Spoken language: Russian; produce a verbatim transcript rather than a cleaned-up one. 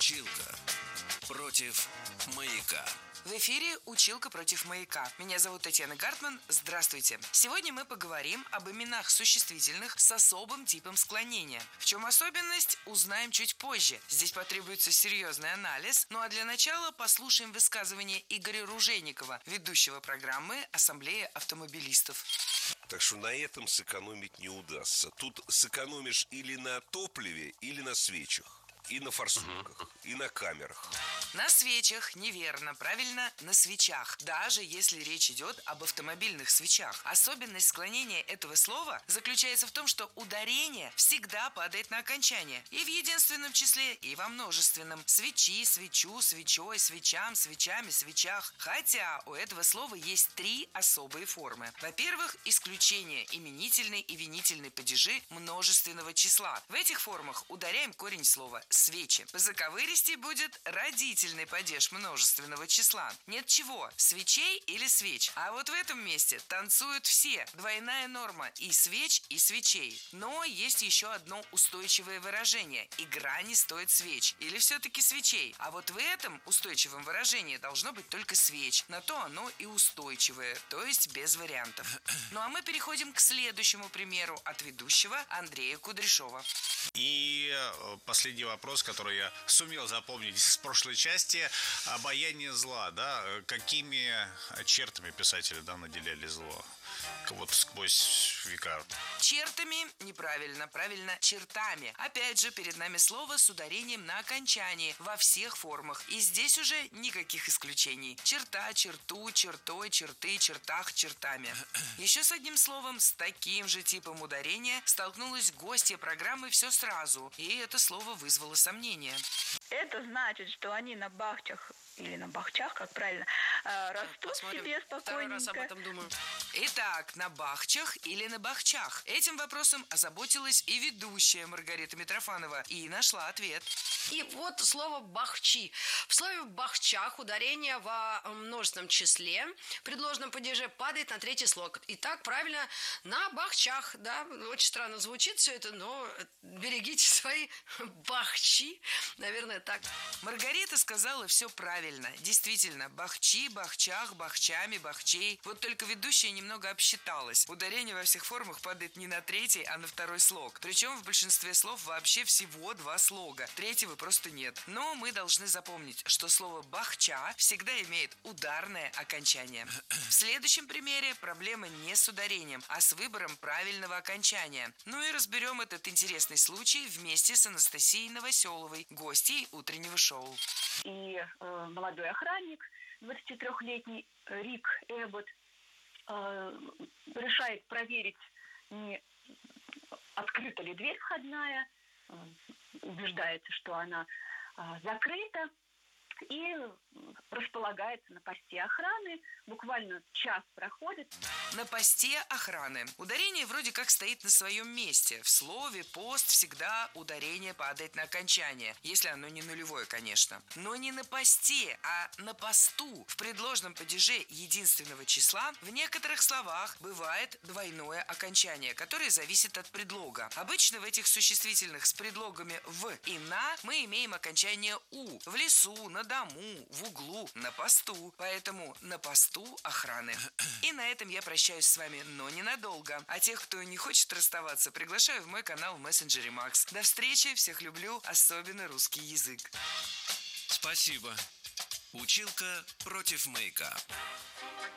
Училка против маяка. В эфире «Училка против маяка». Меня зовут Татьяна Гартман. Здравствуйте. Сегодня мы поговорим об именах существительных с особым типом склонения. В чем особенность, узнаем чуть позже. Здесь потребуется серьезный анализ. Ну а для начала послушаем высказывание Игоря Ружейникова, ведущего программы «Ассамблея автомобилистов». Так что на этом сэкономить не удастся. Тут сэкономишь или на топливе, или на свечах. И на форсунках, uh-huh. и на камерах. На свечах неверно, правильно, на свечах. Даже если речь идет об автомобильных свечах. Особенность склонения этого слова заключается в том, что ударение всегда падает на окончание. И в единственном числе, и во множественном. Свечи, свечу, свечой, свечам, свечами, свечах. Хотя у этого слова есть три особые формы. Во-первых, исключение именительной и винительной падежи множественного числа. В этих формах ударяем корень слова свечи. По заковыристи будет родительный падеж множественного числа. Нет чего, свечей или свеч. А вот в этом месте танцуют все. Двойная норма и свеч, и свечей. Но есть еще одно устойчивое выражение. Игра не стоит свеч. Или все-таки свечей. А вот в этом устойчивом выражении должно быть только свеч. На то оно и устойчивое. То есть без вариантов. Ну а мы переходим к следующему примеру от ведущего Андрея Кудряшова. И последний вопрос, который я сумел запомнить из прошлой части. Обаяние зла, да? Какими чертами писатели, да, наделяли зло? Вот сквозь века. Чертами неправильно, правильно чертами. Опять же, перед нами слово с ударением на окончании во всех формах. И здесь уже никаких исключений. Черта, черту, чертой, черты, чертах, чертами. Еще с одним словом, с таким же типом ударения столкнулась гостья программы «Все сразу». И это слово вызвало сомнения. Это значит, что они на бахчах или на бахчах, как правильно, растут Посмотрим. себе спокойненько. Второй раз об этом думаю. Итак, на бахчах или на бахчах? Этим вопросом озаботилась и ведущая Маргарита Митрофанова и нашла ответ. И вот слово «бахчи». В слове «бахчах» ударение во множественном числе, предложенном падеже, падает на третий слог. Итак, правильно, на бахчах. Да, очень странно звучит все это, но берегите свои бахчи. Наверное, так. Маргарита сказала все правильно. Действительно, бахчи, бахчах, бахчами, бахчей. Вот только ведущая немного обсчиталась. Ударение во всех формах падает не на третий, а на второй слог. Причем в большинстве слов вообще всего два слога. Третьего просто нет. Но мы должны запомнить, что слово «бахча» всегда имеет ударное окончание. В следующем примере проблема не с ударением, а с выбором правильного окончания. Ну и разберем этот интересный случай вместе с Анастасией Новоселовой, гостьей утреннего шоу. И э, молодой охранник, двадцатитрёхлетний Рик Эббот, э, решает проверить, не открыта ли дверь входная, э, убеждается, что она э, закрыта, и располагается на посте охраны. Буквально час проходит. На посте охраны. Ударение вроде как стоит на своем месте. В слове «пост» всегда ударение падает на окончание. Если оно не нулевое, конечно. Но не на посте, а на посту. В предложенном падеже единственного числа в некоторых словах бывает двойное окончание, которое зависит от предлога. Обычно в этих существительных с предлогами «в» и «на» мы имеем окончание «у». В лесу, на дому, в углу, на посту. Поэтому на посту охраны. И на этом я прощаюсь с вами, но ненадолго. А тех, кто не хочет расставаться, приглашаю в мой канал в мессенджере Макс. До встречи, всех люблю, особенно русский язык. Спасибо. Училка против маяка.